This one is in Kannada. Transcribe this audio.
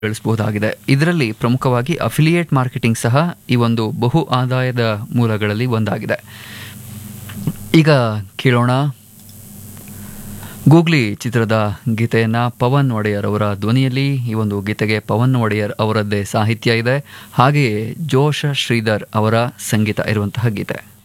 ಗಳಿಸಬಹುದಾಗಿದೆ. ಇದರಲ್ಲಿ ಪ್ರಮುಖವಾಗಿ ಅಫಿಲಿಯೇಟ್ ಮಾರ್ಕೆಟಿಂಗ್ ಸಹ ಈ ಒಂದು ಬಹು ಆದಾಯದ ಮೂಲಗಳಲ್ಲಿ ಒಂದಾಗಿದೆ. ಈಗ ಕೇಳೋಣ ಗೂಗ್ಲಿ ಚಿತ್ರದ ಗೀತೆಯನ್ನು ಪವನ್ ಒಡೆಯರ್ ಅವರ ಧ್ವನಿಯಲ್ಲಿ. ಈ ಒಂದು ಗೀತೆಗೆ ಪವನ್ ಒಡೆಯರ್ ಅವರದ್ದೇ ಸಾಹಿತ್ಯ ಇದೆ, ಹಾಗೆಯೇ ಜೋಶ ಶ್ರೀಧರ್ ಅವರ ಸಂಗೀತ ಇರುವಂತಹ ಗೀತೆ.